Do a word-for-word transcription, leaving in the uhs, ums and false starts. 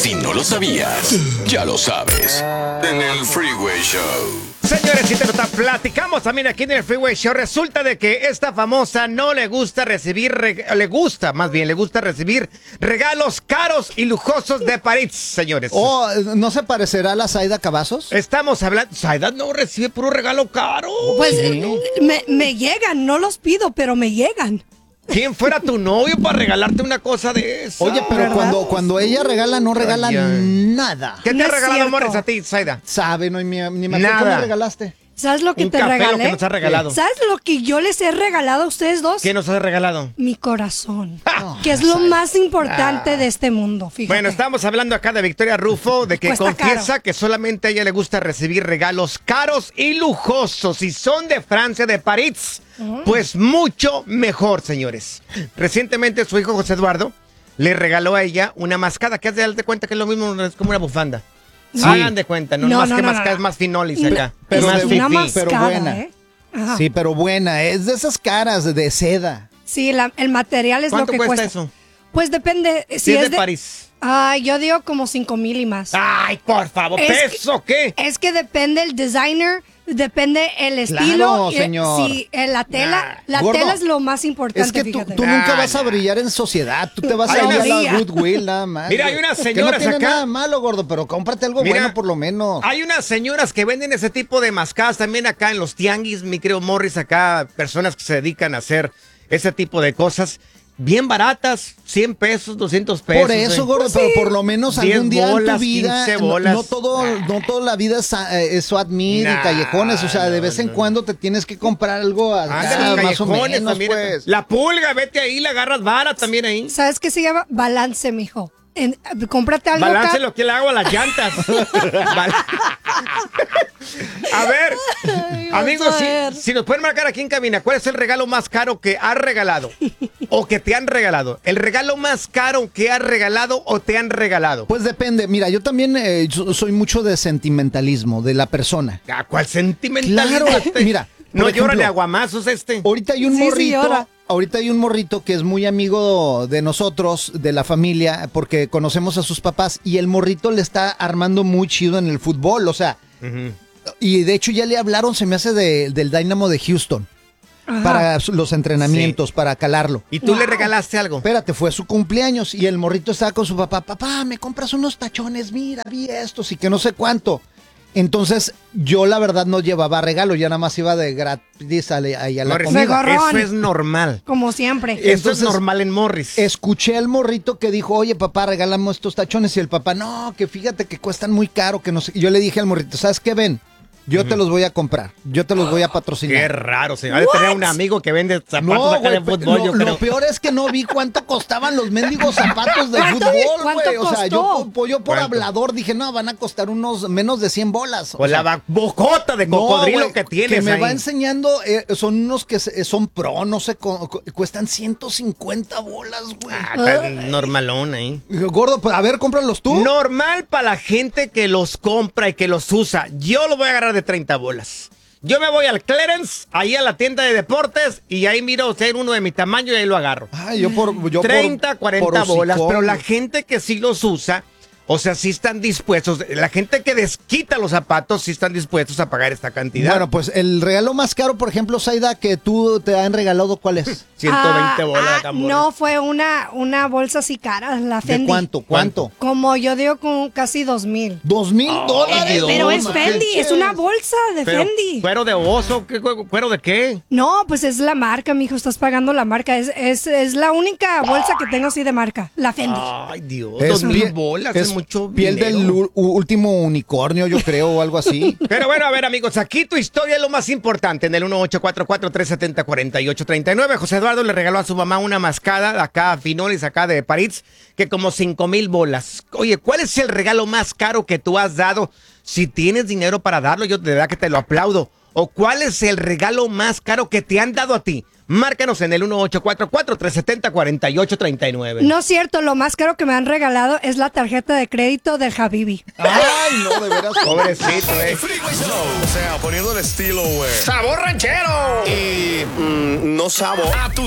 Si no lo sabías, ya lo sabes. En el Freeway Show. Señores, si te lo platicamos también aquí en el Freeway Show, resulta de que esta famosa no le gusta recibir, reg- le gusta, más bien, le gusta recibir regalos caros y lujosos de París, señores. Oh, ¿no se parecerá a la Zaida Cavazos? Estamos hablando, Zaida no recibe puro regalo caro. Pues me, me llegan, no los pido, pero me llegan. ¿Quién fuera tu novio para regalarte una cosa de eso? Oye, pero ¿verdad? cuando, cuando ella regala, no regala Ay, ay. nada. ¿Qué te No ha es regalado, cierto. amores, a ti, Zaida? Sabe, no, ni, ni me acuerdo. Nada. ¿Qué me regalaste? ¿Sabes lo que Un te café, regalé? lo que nos ha regalado. ¿Sabes lo que yo les he regalado a ustedes dos? ¿Qué nos has regalado? Mi corazón. Ah. Que es lo más importante de este mundo, fíjate. Bueno, estamos hablando acá de Victoria Rufo, de que Cuesta confiesa caro. que solamente a ella le gusta recibir regalos caros y lujosos. Si son de Francia, de París, pues mucho mejor, señores. Recientemente su hijo José Eduardo le regaló a ella una mascada, que has de darte cuenta que es lo mismo, es como una bufanda. Sí. Hagan de cuenta, no, No, más no, que no, mascada, no. es más finolis acá. Pero más es de- una fifí. pero mascada, buena. ¿eh? Ajá. Sí, pero buena. Es de esas caras de, de seda. Sí, la- el material es lo ¿Cuánto que cuesta cuesta. eso? Pues depende. Si, Si es de París. Ay, yo digo como cinco mil y más. Ay, por favor, Es que- ¿peso qué? Es que depende el designer, depende el estilo. y- señor. Sí, eh, la tela, la Gordo, tela es lo más importante, Es que tú, fíjate. tú nunca Ah, vas a nah. brillar en sociedad. Tú te vas a Ay, ir a no. la Goodwill nada más. Mira, hay güey. unas Que señoras no tiene acá. nada malo, gordo, pero cómprate algo Mira, bueno por lo menos. Hay unas señoras que venden ese tipo de mascadas también acá en los tianguis, mi querido Morris, acá, personas que se dedican a hacer ese tipo de cosas. Bien baratas, cien pesos, doscientos pesos. Por eso, eh. gordo, pero por lo menos diez algún día bolas, en tu vida, quince no- bolas. no todo, no toda la vida es, eh, es Swat Meet Nah, y callejones, o sea, de no, vez en no. cuando te tienes que comprar algo acá, Anda, los más o callejones menos, también. pues. La pulga, vete ahí, la agarras vara también ahí. ¿Sabes qué se llama? Balance, mijo. En- cómprate algo Balance acá. lo que le hago a las llantas. Bal- a ver, Ay, vamos amigos, a si, ver. si nos pueden marcar aquí en cabina, ¿cuál es el regalo más caro que has regalado? O que te han regalado. ¿El regalo más caro que has regalado o te han regalado? Pues depende, mira, yo también eh, so- soy mucho de sentimentalismo, de la persona. ¿A cuál sentimentalidad? Claro, mira, No por llora ejemplo, de aguamazos este. Ahorita hay un Sí, sí morrito, llora. ahorita hay un morrito que es muy amigo de nosotros, de la familia, porque conocemos a sus papás y el morrito le está armando muy chido en el fútbol, o sea, y de hecho ya le hablaron, se me hace de- del Dynamo de Houston, Ajá. para su- los entrenamientos, para calarlo. ¿Y tú le Wow. regalaste algo? Espérate, fue su cumpleaños y el morrito estaba con su papá, papá, me compras unos tachones, mira, vi estos y que no sé cuánto. Entonces, yo la verdad no llevaba regalo, ya nada más iba de gratis a, la- ahí a la Morris, comida. gorrón. eso es normal. Como siempre. Eso Entonces, es normal en Morris. Escuché al morrito que dijo, oye papá, regálame estos tachones. Y el papá, no, que fíjate que cuestan muy caro, que no sé. Y yo le dije al morrito, ¿sabes qué? Ven, yo te los voy a comprar, yo te los voy a Qué patrocinar. raro, señor. Ha de tener un amigo que vende zapatos No, acá güey, de fútbol, lo, yo lo creo. peor es que no vi cuánto costaban los mendigos zapatos de ¿Cuánto- fútbol, cuánto güey. O sea, yo, costó? po- yo por ¿Cuánto? hablador dije, no, van a costar unos menos de cien bolas. O Pues sea, la ba- bocota de no, cocodrilo güey, que tienes que me ahí. va enseñando, eh, son unos que se- son pro, no sé, cu- cu- cuestan ciento cincuenta bolas, güey. Ah, está normalón ahí. Gordo, pues, a ver, cómpralos tú. Normal para la gente que los compra y que los usa. Yo lo voy a agarrar de treinta bolas. Yo me voy al Clarence, ahí a la tienda de deportes, y ahí miro si hay uno de mi tamaño y ahí lo agarro. Ay, yo por yo por- treinta, cuarenta por bolas, hocicón. pero la gente que sí los usa, o sea, sí están dispuestos, la gente que desquita los zapatos, sí están dispuestos a pagar esta cantidad. Bueno, pues el regalo más caro, por ejemplo, Zaida, que tú te han regalado, ¿cuál es? ciento veinte Ah, bolas ah, acá, Morris. no, fue una, una bolsa así cara, la ¿De Fendi. cuánto? ¿Cuánto? Como yo digo, con casi dos mil. Dos mil dólares. Dios. Pero es no Fendi, manches. es una bolsa de Pero, Fendi. ¿cuero de oso? ¿Qué, cu- ¿Cuero de qué? No, pues es la marca, mijo, estás pagando la marca. Es, es, es la única bolsa que tengo así de marca, la Fendi. Ay, Dios, Es dos mil piel- bolas, es, es mucho piel dinero. del u- último unicornio, yo creo, o algo así. Pero bueno, a ver, amigos, aquí tu historia es lo más importante. En el uno ocho cuatro cuatro, tres siete cero, cuatro ocho tres nueve, José Eduardo le regaló a su mamá una mascada, acá Finolis, acá de París, que como cinco mil bolas. Oye, ¿cuál es el regalo más caro que tú has dado? Si tienes dinero para darlo, yo de verdad que te lo aplaudo. ¿O cuál es el regalo más caro que te han dado a ti? Márcanos en el uno ocho cuatro cuatro, tres siete cero, cuatro ocho tres nueve. No es cierto, lo más caro que me han regalado es la tarjeta de crédito del Habibi. Ay, no, de veras. Pobrecito, eh. Freeway Show. O sea, poniendo el estilo, güey. ¡Sabor ranchero! Y mm, no sabor. A tu